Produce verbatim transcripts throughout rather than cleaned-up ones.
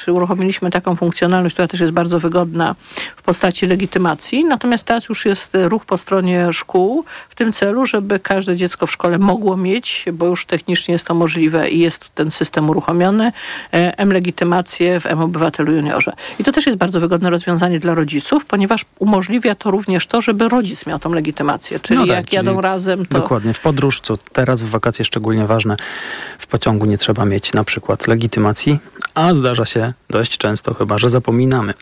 też uruchomiliśmy taką funkcjonalność, która też jest bardzo wygodna w postaci legitymacji. Natomiast teraz już jest ruch po stronie szkół w tym celu, żeby każde dziecko w szkole mogło mieć, bo już technicznie jest to możliwe i jest ten system uruchomiony, M-legitymację w M-Obywatelu Juniorze. I to też jest bardzo wygodne rozwiązanie dla rodziców, ponieważ umożliwia to również to, żeby rodzic miał tą legitymację. Czyli no tak, jak jadą czyli razem, to... Dokładnie. W podróż, co teraz w wakacje szczególnie ważne, w pociągu nie trzeba mieć na przykład legitymacji, a zdarza się dość często chyba, że zapominamy.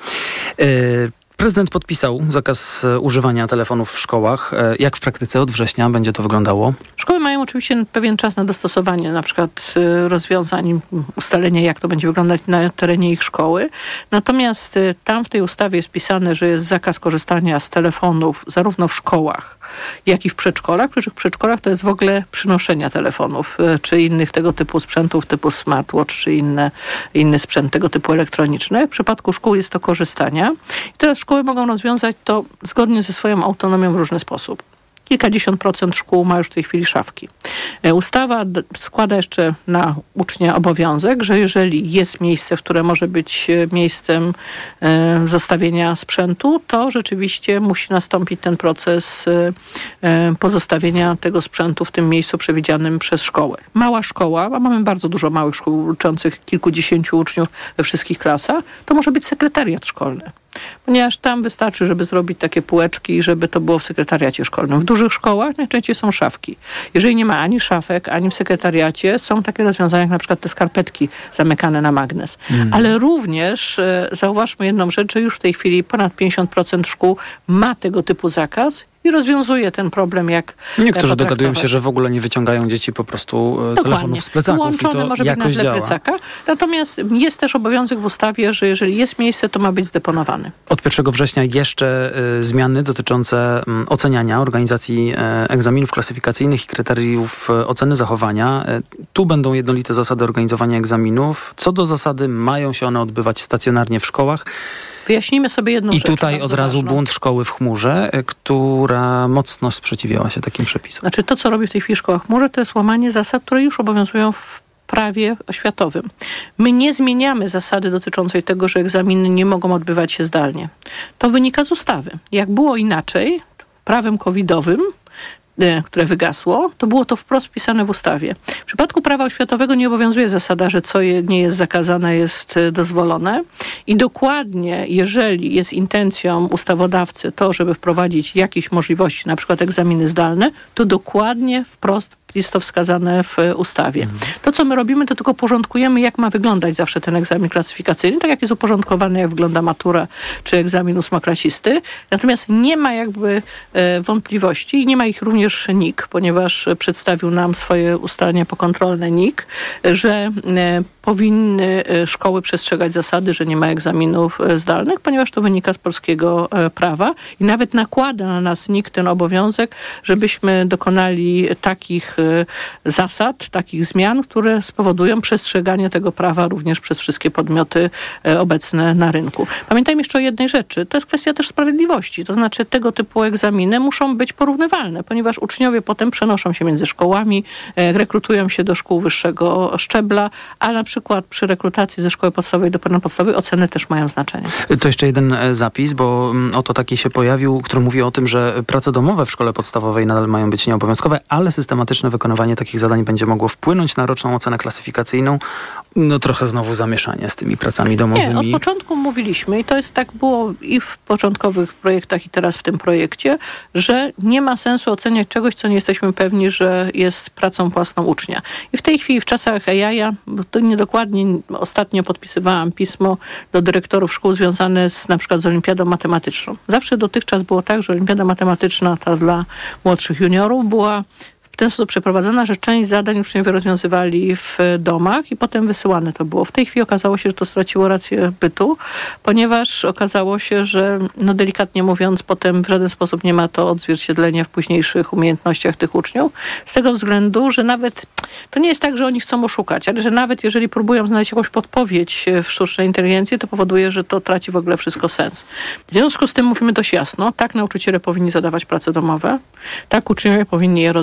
Yy, Prezydent podpisał zakaz używania telefonów w szkołach. Jak w praktyce od września będzie to wyglądało? Szkoły mają oczywiście pewien czas na dostosowanie na przykład rozwiązań, ustalenie jak to będzie wyglądać na terenie ich szkoły. Natomiast tam w tej ustawie jest pisane, że jest zakaz korzystania z telefonów zarówno w szkołach, jak i w przedszkolach. Przy czym w przedszkolach to jest w ogóle przynoszenia telefonów, czy innych tego typu sprzętów typu smartwatch, czy inne, inny sprzęt tego typu elektroniczny. W przypadku szkół jest to korzystania. I teraz szkoły mogą rozwiązać to zgodnie ze swoją autonomią w różny sposób. Kilkadziesiąt procent szkół ma już w tej chwili szafki. Ustawa składa jeszcze na ucznia obowiązek, że jeżeli jest miejsce, w które może być miejscem zostawienia sprzętu, to rzeczywiście musi nastąpić ten proces pozostawienia tego sprzętu w tym miejscu przewidzianym przez szkołę. Mała szkoła, a mamy bardzo dużo małych szkół uczących kilkudziesięciu uczniów we wszystkich klasach, to może być sekretariat szkolny. Ponieważ tam wystarczy, żeby zrobić takie półeczki, żeby to było w sekretariacie szkolnym. W dużych szkołach najczęściej są szafki. Jeżeli nie ma ani szafek, ani w sekretariacie, są takie rozwiązania jak na przykład te skarpetki zamykane na magnes. Mm. Ale również e, zauważmy jedną rzecz, że już w tej chwili ponad pięćdziesiąt procent szkół ma tego typu zakaz i rozwiązuje ten problem, jak Niektórzy dogadują się, że w ogóle nie wyciągają dzieci po prostu Dokładnie. telefonów z plecaków. Łączone może być na tle działa. plecaka. Natomiast jest też obowiązek w ustawie, że jeżeli jest miejsce, to ma być zdeponowany. Od pierwszego września jeszcze y, zmiany dotyczące y, oceniania, organizacji y, egzaminów klasyfikacyjnych i kryteriów y, oceny zachowania. Y, tu będą jednolite zasady organizowania egzaminów. Co do zasady mają się one odbywać stacjonarnie w szkołach. Wyjaśnijmy sobie jedną I rzecz. I tutaj od razu ważną. bunt szkoły w chmurze, która mocno sprzeciwiała się takim przepisom. Znaczy to, co robi w tej chwili szkoła w chmurze, to jest łamanie zasad, które już obowiązują w prawie oświatowym. My nie zmieniamy zasady dotyczącej tego, że egzaminy nie mogą odbywać się zdalnie. To wynika z ustawy. Jak było inaczej, prawem covidowym, które wygasło, to było to wprost wpisane w ustawie. W przypadku prawa oświatowego nie obowiązuje zasada, że co nie jest zakazane, jest dozwolone. I dokładnie, jeżeli jest intencją ustawodawcy to, żeby wprowadzić jakieś możliwości, na przykład egzaminy zdalne, to dokładnie wprost jest to wskazane w ustawie. Mhm. To, co my robimy, to tylko porządkujemy, jak ma wyglądać zawsze ten egzamin klasyfikacyjny, tak jak jest uporządkowany, jak wygląda matura, czy egzamin ósmoklasisty. Natomiast nie ma jakby e, wątpliwości i nie ma ich również N I K, ponieważ przedstawił nam swoje ustalenia pokontrolne N I K, że e, powinny szkoły przestrzegać zasady, że nie ma egzaminów zdalnych, ponieważ to wynika z polskiego e, prawa i nawet nakłada na nas N I K ten obowiązek, żebyśmy dokonali takich zasad, takich zmian, które spowodują przestrzeganie tego prawa również przez wszystkie podmioty obecne na rynku. Pamiętajmy jeszcze o jednej rzeczy. To jest kwestia też sprawiedliwości. To znaczy tego typu egzaminy muszą być porównywalne, ponieważ uczniowie potem przenoszą się między szkołami, rekrutują się do szkół wyższego szczebla, a na przykład przy rekrutacji ze szkoły podstawowej do ponadpodstawowej oceny też mają znaczenie. To jeszcze jeden zapis, bo oto taki się pojawił, który mówi o tym, że prace domowe w szkole podstawowej nadal mają być nieobowiązkowe, ale systematyczne wykonywanie takich zadań będzie mogło wpłynąć na roczną ocenę klasyfikacyjną. No trochę znowu zamieszanie z tymi pracami domowymi. Nie, od początku mówiliśmy i to jest tak było i w początkowych projektach i teraz w tym projekcie, że nie ma sensu oceniać czegoś, co nie jesteśmy pewni, że jest pracą własną ucznia. I w tej chwili w czasach A I A, bo to niedokładnie ostatnio podpisywałam pismo do dyrektorów szkół związane z na przykład z olimpiadą matematyczną. Zawsze dotychczas było tak, że olimpiada matematyczna ta dla młodszych juniorów była w ten sposób przeprowadzona, że część zadań uczniowie rozwiązywali w domach i potem wysyłane to było. W tej chwili okazało się, że to straciło rację bytu, ponieważ okazało się, że no delikatnie mówiąc, potem w żaden sposób nie ma to odzwierciedlenia w późniejszych umiejętnościach tych uczniów. Z tego względu, że nawet to nie jest tak, że oni chcą oszukać, ale że nawet jeżeli próbują znaleźć jakąś podpowiedź w sztucznej inteligencji, to powoduje, że to traci w ogóle wszystko sens. W związku z tym mówimy dość jasno, tak nauczyciele powinni zadawać prace domowe, tak uczniowie powinni je rozwiązywać.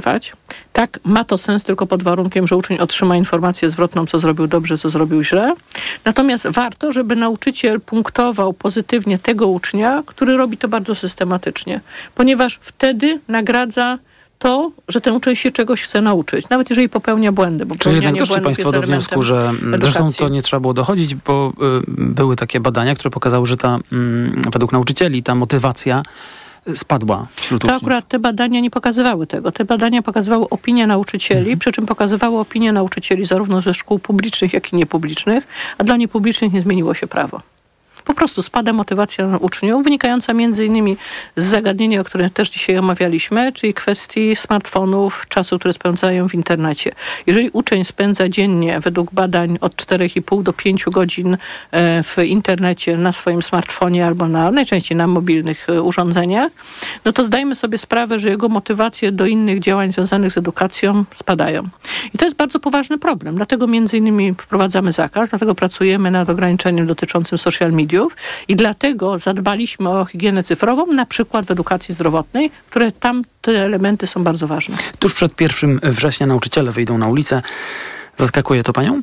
wykonywać. Tak, ma to sens tylko pod warunkiem, że uczeń otrzyma informację zwrotną, co zrobił dobrze, co zrobił źle. Natomiast warto, żeby nauczyciel punktował pozytywnie tego ucznia, który robi to bardzo systematycznie, ponieważ wtedy nagradza to, że ten uczeń się czegoś chce nauczyć, nawet jeżeli popełnia błędy. Bo Czyli jednak doszli Państwo do wniosku, że edukacji. Zresztą to nie trzeba było dochodzić, bo y, były takie badania, które pokazały, że ta y, według nauczycieli ta motywacja spadła wśród to uczniów. Akurat te badania nie pokazywały tego. Te badania pokazywały opinię nauczycieli, mhm. przy czym pokazywały opinię nauczycieli zarówno ze szkół publicznych, jak i niepublicznych, a dla niepublicznych nie zmieniło się prawo. Po prostu spada motywacja uczniów, wynikająca między innymi z zagadnienia, o którym też dzisiaj omawialiśmy, czyli kwestii smartfonów, czasu, który spędzają w internecie. Jeżeli uczeń spędza dziennie, według badań, od czterech i pół do pięciu godzin w internecie na swoim smartfonie albo na, najczęściej na mobilnych urządzeniach, no to zdajmy sobie sprawę, że jego motywacje do innych działań związanych z edukacją spadają. I to jest bardzo poważny problem. Dlatego między innymi wprowadzamy zakaz, dlatego pracujemy nad ograniczeniem dotyczącym social mediów i dlatego zadbaliśmy o higienę cyfrową, na przykład w edukacji zdrowotnej, które tam te elementy są bardzo ważne. Tuż przed pierwszym września nauczyciele wyjdą na ulicę. Zaskakuje to panią?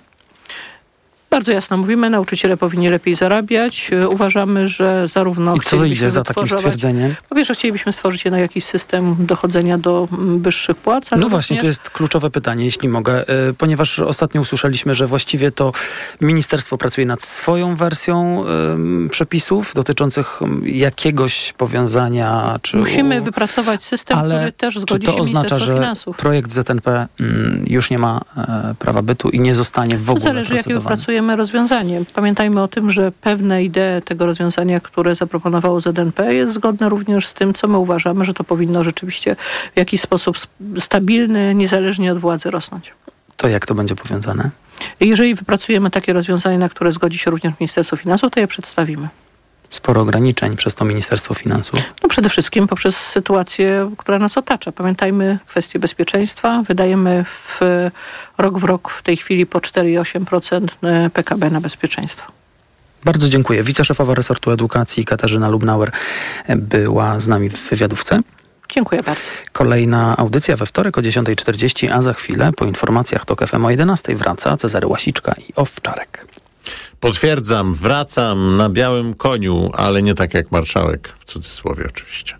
Bardzo jasno mówimy, nauczyciele powinni lepiej zarabiać. Uważamy, że zarówno... I co idzie za takim stwierdzeniem? Po pierwsze, chcielibyśmy stworzyć jednak jakiś system dochodzenia do wyższych płac. No właśnie, to jest kluczowe pytanie, jeśli mogę. Ponieważ ostatnio usłyszeliśmy, że właściwie to ministerstwo pracuje nad swoją wersją y, przepisów dotyczących jakiegoś powiązania. Czy Musimy u... wypracować system, Ale który też zgodzi czy się to oznacza, Ministerstwo że Finansów. projekt Z N P mm, już nie ma e, prawa bytu i nie zostanie w ogóle To zależy, jakie wypracujemy rozwiązanie. Pamiętajmy o tym, że pewne idee tego rozwiązania, które zaproponowało Z N P, jest zgodne również z tym, co my uważamy, że to powinno rzeczywiście w jakiś sposób stabilny, niezależnie od władzy rosnąć. To jak to będzie powiązane? Jeżeli wypracujemy takie rozwiązanie, na które zgodzi się również Ministerstwo Finansów, to je przedstawimy. Sporo ograniczeń przez to Ministerstwo Finansów? No przede wszystkim poprzez sytuację, która nas otacza. Pamiętajmy kwestię bezpieczeństwa. Wydajemy w rok w rok w tej chwili po cztery i osiem procent P K B na bezpieczeństwo. Bardzo dziękuję. Wiceszefowa resortu edukacji Katarzyna Lubnauer była z nami w wywiadówce. Dziękuję bardzo. Kolejna audycja we wtorek o dziesiąta czterdzieści, a za chwilę po informacjach TOK F M o jedenastej wraca Cezary Łasiczka i Owczarek. Potwierdzam, wracam na białym koniu, ale nie tak jak marszałek, w cudzysłowie oczywiście.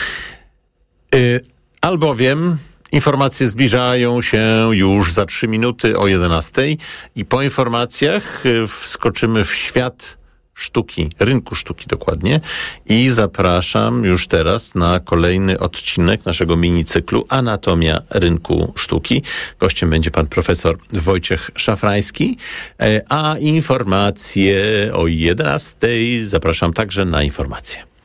Yy, albowiem informacje zbliżają się już za trzy minuty o jedenastej i po informacjach yy, wskoczymy w świat sztuki, rynku sztuki dokładnie i zapraszam już teraz na kolejny odcinek naszego minicyklu Anatomia rynku sztuki. Gościem będzie pan profesor Wojciech Szafrański, a informacje o jedenastej zapraszam także na informacje.